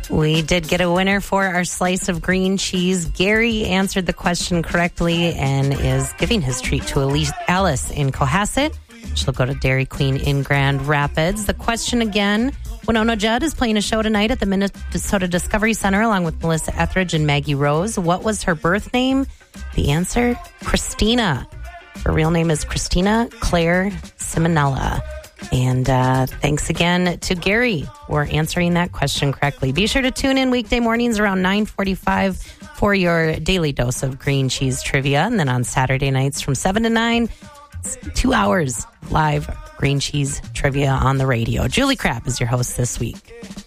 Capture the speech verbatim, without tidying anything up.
We did get a winner for our slice of green cheese. Gary answered the question correctly and is giving his treat to Elise, Alice in Cohasset. She'll go to Dairy Queen in Grand Rapids. The question again, Winona Judd is playing a show tonight at the Minnesota Discovery Center along with Melissa Etheridge and Maggie Rose. What was her birth name? The answer, Christina. Her real name is Christina Claire Simonella. And uh, thanks again to Gary for answering that question correctly. Be sure to tune in weekday mornings around nine forty-five for your daily dose of green cheese trivia. And then on Saturday nights from seven to nine, it's two hours live green cheese trivia on the radio. Julie Crapp is your host this week.